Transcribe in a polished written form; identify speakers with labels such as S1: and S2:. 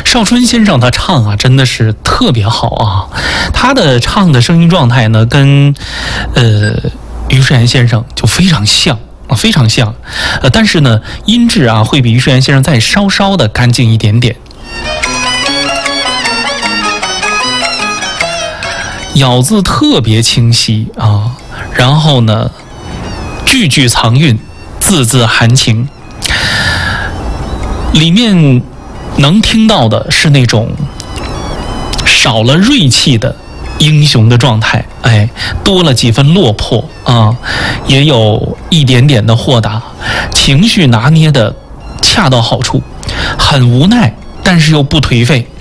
S1: 邵春先生他唱啊，真的是特别好啊。他的唱的声音状态呢，跟于世岩先生就非常像啊，非常像。但是呢，音质啊会比于世岩先生再稍稍的干净一点点。咬字特别清晰啊，然后呢，句句藏韵，字字含情。里面能听到的是那种少了锐气的英雄的状态，哎，多了几分落魄啊，也有一点点的豁达，情绪拿捏的恰到好处，很无奈，但是又不颓废。